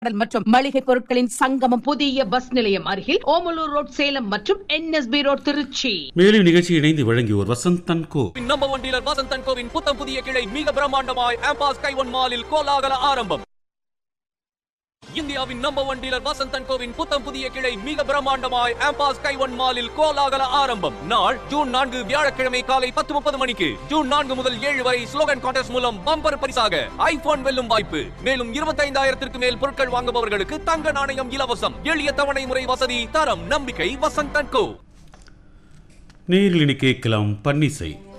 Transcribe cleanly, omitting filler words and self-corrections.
மற்றும் மளிகை பொருட்களின் சங்கமம் புதிய பஸ் நிலையம் அருகில் ஓமலூர் ரோட் சேலம் மற்றும் NSB ரோட் திருச்சி. மேலும் நிகழ்ச்சி இணைந்து வழங்கியோர் வசந்தன் கோ. நம்பர் 1 டீலர் வசந்தன் கோவின் புத்தம் புதிய கிளை மிக பிரம்மாண்டமாய் ஆம்பாஸ் கைவன் மாலில் கோலாகல ஆரம்பம். இந்தியாவின் நம்பர் 1 டீலர் வசந்தன் கோவின் புத்தம் புதிய கிளை மிக பிரம்மாண்டமாய் ஆம்பாஸ் கைவன் மாலில் கோலாகல ஆரம்பம். நாள் ஜூன் 4 வியாழக்கிழமை காலை 10:30 மணிக்கு. ஜூன் 4 முதல் 7 வரை ஸ்லோகன் கான்டெஸ்ட் மூலம் பம்பர் பரிசாக ஐபோன் வெல்லும் வாய்ப்பு. மேலும் 25,000 மேல் பொருட்கள் வாங்குபவர்களுக்கு தங்க நாணயம் இலவசம். எளிய தவணை முறை வசதி, தரம், நம்பிக்கை வசந்தன் கோ. நேரில் கேட்கலாம் பன்னிசை.